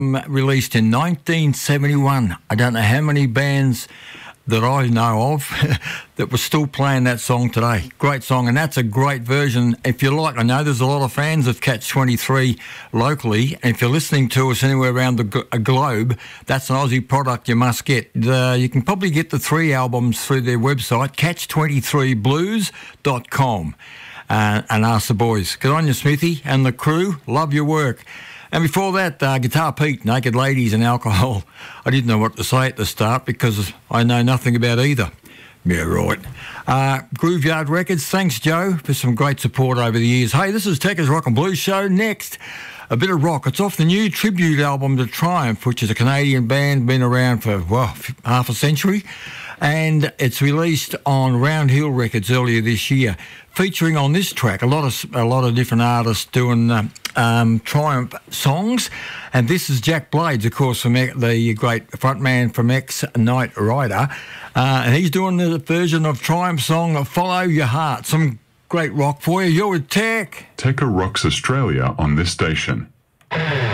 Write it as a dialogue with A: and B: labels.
A: released in 1971. I don't know how many bands that I know of that were still playing that song today. Great song, and that's a great version. If you like, I know there's a lot of fans of Catch 23 locally, and if you're listening to us anywhere around the globe, that's an Aussie product you must get. You can probably get the 3 albums through their website, catch23blues.com, and ask the boys. Good on you, Smithy, and the crew. Love your work. And before that, Guitar Pete, Naked Ladies and Alcohol. I didn't know what to say at the start because I know nothing about either. Yeah, right. Grooveyard Records, thanks, Joe, for some great support over the years. Hey, this is Tekka's Rock and Blues Show. Next, a bit of rock. It's off the new tribute album to Triumph, which is a Canadian band, been around for, half a century. And it's released on Round Hill Records earlier this year. Featuring on this track a lot of different artists doing Triumph songs, and this is Jack Blades, of course, from the great frontman from Ex-Knight Rider, and he's doing the version of Triumph song "Follow Your Heart." Some great rock for you. You're with Tekka
B: rocks Australia on this station.